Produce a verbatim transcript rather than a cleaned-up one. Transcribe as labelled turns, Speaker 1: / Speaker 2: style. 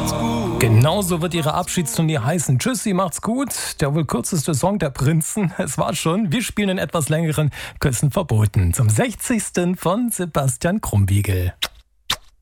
Speaker 1: macht's gut.
Speaker 2: Genauso wird ihre Abschiedstournee heißen. Tschüssi, macht's gut. Der wohl kürzeste Song der Prinzen. Es war schon. Wir spielen den etwas längeren Küssen verboten. Zum sechzigsten von Sebastian Krumbiegel.